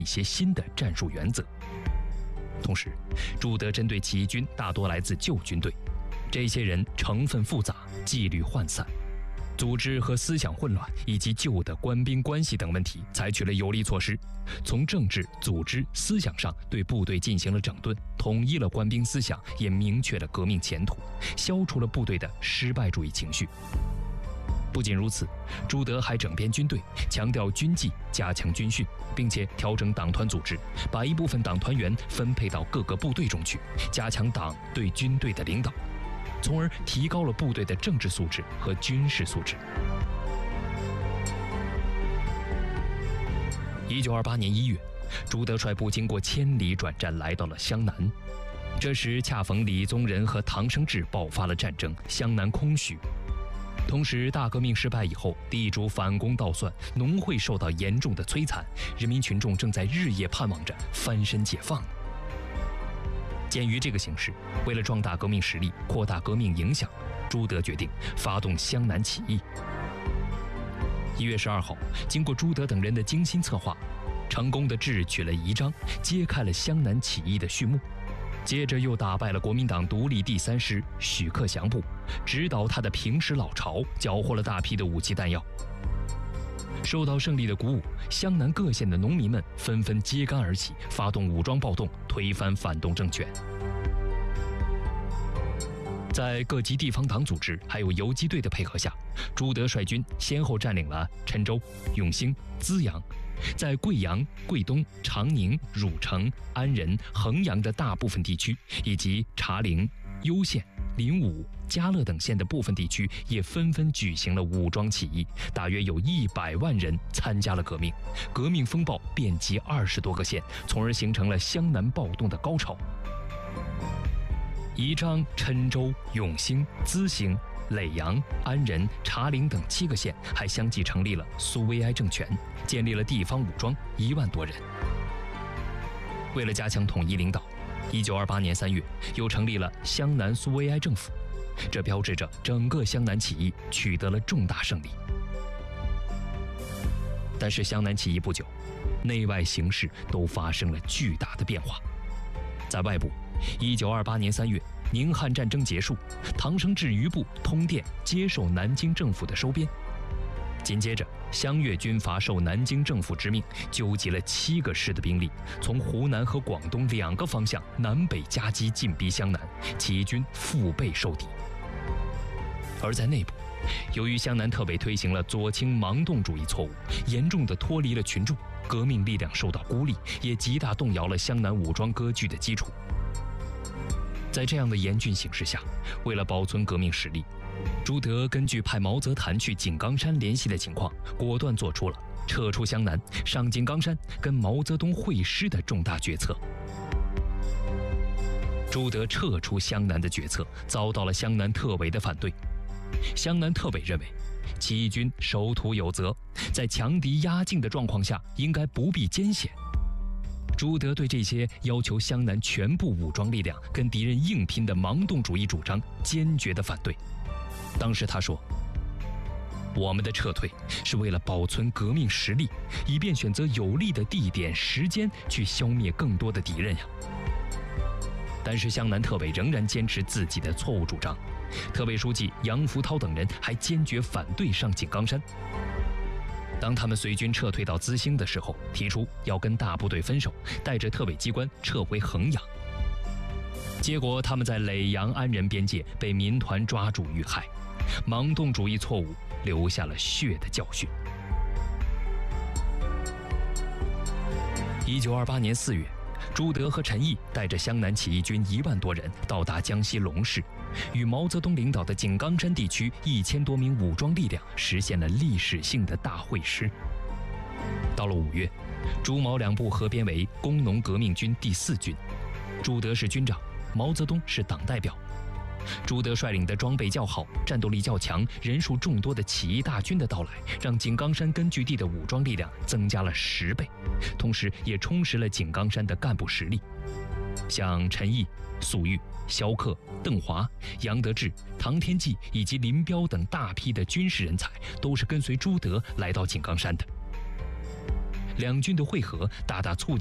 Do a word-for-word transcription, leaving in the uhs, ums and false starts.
一些新的战术原则。同时，朱德针对起义军大多来自旧军队，这些人成分复杂，纪律涣散，组织和思想混乱，以及旧的官兵关系等问题，采取了有力措施，从政治、组织、思想上对部队进行了整顿，统一了官兵思想，也明确了革命前途，消除了部队的失败主义情绪。不仅如此，朱德还整编军队，强调军纪，加强军训，并且调整党团组织，把一部分党团员分配到各个部队中去，加强党对军队的领导，从而提高了部队的政治素质和军事素质。一九二八年一月，朱德率部经过千里转战，来到了湘南。这时恰逢李宗仁和唐生智爆发了战争，湘南空虚。同时，大革命失败以后，地主反攻倒算，农会受到严重的摧残，人民群众正在日夜盼望着翻身解放。鉴于这个形势，为了壮大革命实力，扩大革命影响，朱德决定发动湘南起义。一月十二号，经过朱德等人的精心策划，成功地智取了宜章，揭开了湘南起义的序幕。接着又打败了国民党独立第三师许克祥部，指导他的平时老巢，缴获了大批的武器弹药。受到胜利的鼓舞，湘南各县的农民们纷纷揭竿而起，发动武装暴动，推翻反动政权。在各级地方党组织还有游击队的配合下，朱德率军先后占领了郴州、永兴、资阳，在贵阳、贵东、长宁、汝城、安仁、衡阳的大部分地区，以及茶陵、攸县、临武、嘉乐等县的部分地区，也纷纷举行了武装起义，大约有一百万人参加了革命，革命风暴遍及二十多个县，从而形成了湘南暴动的高潮。宜章、郴州、永兴、资兴、耒阳、安仁、茶陵等七个县还相继成立了苏维埃政权，建立了地方武装一万多人。为了加强统一领导，一九二八年三月又成立了湘南苏维埃政府，这标志着整个湘南起义取得了重大胜利。但是湘南起义不久，内外形势都发生了巨大的变化。在外部，一九二八年三月，宁汉战争结束，唐生智余部通电接受南京政府的收编。紧接着，湘粤军阀受南京政府之命，纠集了七个师的兵力，从湖南和广东两个方向南北夹击，进逼湘南，起义军腹背受敌。而在内部，由于湘南特委推行了左倾盲动主义错误，严重地脱离了群众，革命力量受到孤立，也极大动摇了湘南武装割据的基础。在这样的严峻形势下，为了保存革命实力，朱德根据派毛泽谭去井冈山联系的情况，果断做出了撤出湘南、上井冈山跟毛泽东会师的重大决策。朱德撤出湘南的决策遭到了湘南特委的反对。湘南特委认为，起义军守土有责，在强敌压境的状况下，应该不必艰险。朱德对这些要求湘南全部武装力量跟敌人硬拼的盲动主义主张坚决地反对。当时他说：“我们的撤退是为了保存革命实力，以便选择有利的地点、时间去消灭更多的敌人呀。”但是湘南特委仍然坚持自己的错误主张，特委书记杨福涛等人还坚决反对上井冈山。当他们随军撤退到资兴的时候，提出要跟大部队分手，带着特委机关撤回衡阳。结果他们在耒阳安仁边界被民团抓住遇害，盲动主义错误留下了血的教训。一九二八年四月，朱德和陈毅带着湘南起义军一万多人到达江西龙市，与毛泽东领导的井冈山地区一千多名武装力量实现了历史性的大会师。到了五月，朱毛两部合编为工农革命军第四军，朱德是军长，毛泽东是党代表。朱德率领的装备较好、战斗力较强、人数众多的起义大军的到来，让井冈山根据地的武装力量增加了十倍，同时也充实了井冈山的干部实力。像陈毅、粟裕、萧克、邓华、杨得志、唐天际以及林彪等大批的军事人才，都是跟随朱德来到井冈山的。 两军的会合大大促进